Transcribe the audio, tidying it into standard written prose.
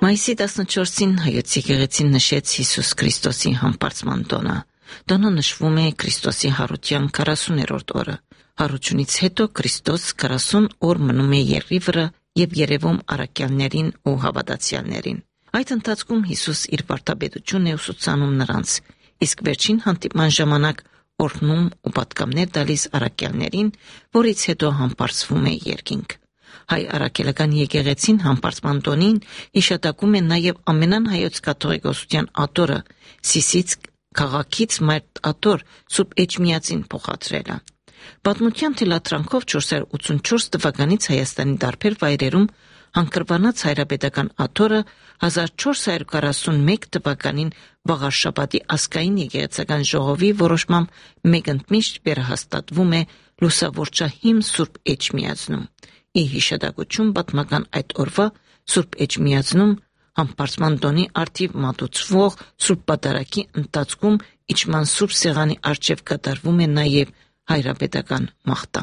Մայիսի 14-ին հայոց եկեղեցին նշեց Հիսուս Քրիստոսի համբարձման տոնը։ Տոնը նշվում է Քրիստոսի հարության 40-րդ օրը։ Հարությունից հետո Քրիստոս 40 օր մնում է երկրի վրա եւ երևում առաքյալներին ու հավատացյալներին։ Այդ ընթացքում Հիսուս իր վարդապետությունն է ուսուցանում նրանց, իսկ վերջին հանդիպման ժամանակ օրհնում ու պատգամներ տալիս առաքյալներին, որից հետո համբարձվում է երկինք։ Հայ առաքելական եկեղեցին համբարձման տոնին հիշատակում է նաև ամենան հայոց կաթողիկոսության աթոռը Սիսից քաղաքից Մարտ աթոռ Սուրբ Էջմիածին փոխադրելը։ Պատմության թելատրանքով 484 թվականից Հայաստանի տարբեր վայրերում հանգրվանած հայրապետական աթոռը 1441 թվականին Վաղարշաբաթի ազգային եկեղեցական ժողովի որոշմամբ մեկընդմիշտ վերահաստատվում է Լուսավորչահիմն Սուրբ Էջմիածնում։ Ի հիշատակություն պատմական այդ օրվա Սուրբ Էջմիածնում համբարձման տոնի առթիվ մատուցվող Սուրբ Պատարագի ընթացքում իջման Սուրբ Սեղանի առջև կատարվում է նաև հայրապետական մաղթանք։